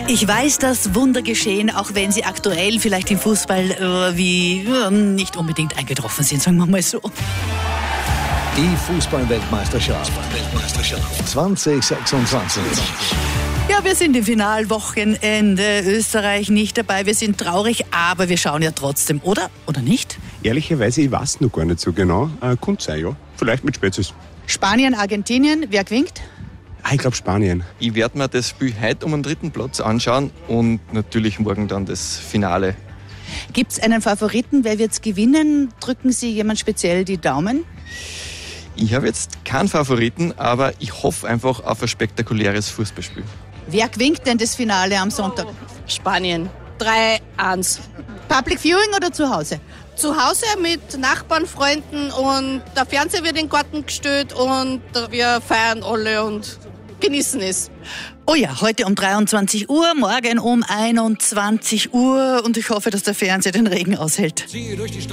Ich weiß, dass Wunder geschehen, auch wenn sie aktuell vielleicht im Fußball nicht unbedingt eingetroffen sind, sagen wir mal so. Die Fußball-Weltmeisterschaft 2026. Ja, wir sind im Finalwochenende. Österreich nicht dabei. Wir sind traurig, aber wir schauen ja trotzdem, oder? Oder nicht? Ehrlicherweise, ich weiß noch gar nicht so genau. Könnte sein, ja. Vielleicht mit Spezies. Spanien, Argentinien, wer gewinnt? Ich glaube Spanien. Ich werde mir das Spiel heute um den 3. Platz anschauen und natürlich morgen dann das Finale. Gibt es einen Favoriten? Wer wird es gewinnen? Drücken Sie jemand speziell die Daumen? Ich habe jetzt keinen Favoriten, aber ich hoffe einfach auf ein spektakuläres Fußballspiel. Wer gewinnt denn das Finale am Sonntag? Spanien. 3-1. Public Viewing oder zu Hause? Zu Hause mit Nachbarn, Freunden und der Fernseher wird in den Garten gestellt und wir feiern alle und genießen es. Oh ja, heute um 23 Uhr, morgen um 21 Uhr und ich hoffe, dass der Fernseher den Regen aushält.